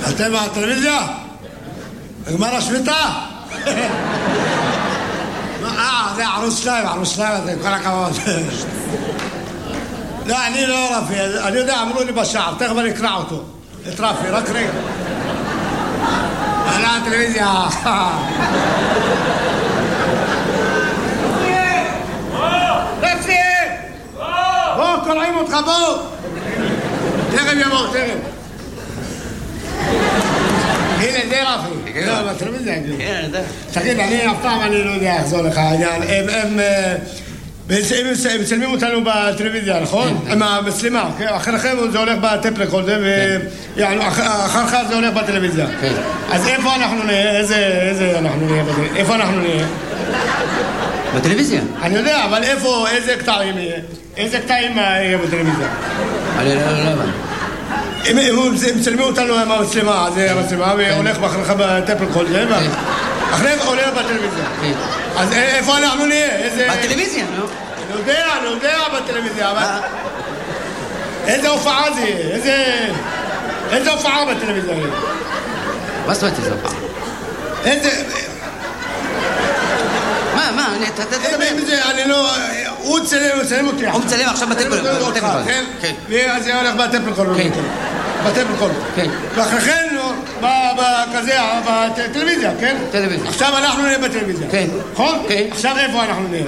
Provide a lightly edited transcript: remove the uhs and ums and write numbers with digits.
אתם בטלוויזיה? נגמר השביתה? זה ערוץ 2, זה כל הכבוד. לא, אני לא רפי, אני יודע, אמרו לי בשער, תכף אני אקרא אותו. את רפי, רק רגע. אהלן, טלוויזיה. רפי! בוא, קוראים אותך, בוא! תכף יבוא, תכף. הנה, זה רפי. לא, בטלוויזיה. תגיד, אני אף פעם אני לא יודע איך זה הולך העניין. הם מצלמים אותנו בטלוויזיה, נכון? עם המצלמה. אחריכם זה הולך בטפ רקורדר, ואחריך זה הולך בטלוויזיה. אז איפה אנחנו נהיה? איזה אנחנו נהיה? איפה אנחנו נהיה? בטלוויזיה. אני יודע, אבל איפה, איזה קטעים יהיה? איזה קטעים יהיה בטלוויזיה? אני לא הבנתי. הם מצלמים אותנו עם המצלמה, זה המצלמה, והולך אחריך בטפ רקורדר, אחריך הולך בטלוויזיה. אז איפה אנחנו נהיה? בטלוויזיה, נו. אני יודע בטלוויזיה, אבל... איזה הופעה זה יהיה? איזה הופעה בטלוויזיה יהיה? מה זאת אומרת איזה הופעה? איזה... מה? אני לא... הוא מצלם אותי. הוא מצלם עכשיו בטלפון. כן. ואז זה הולך בטלפון. כן. בטלפון. כן. ואחריכן, בכזה, בטלוויזיה, כן? טלוויזיה. עכשיו אנחנו נהיה בטלוויזיה. כן. נכון? כן. עכשיו איפה אנחנו נהיה?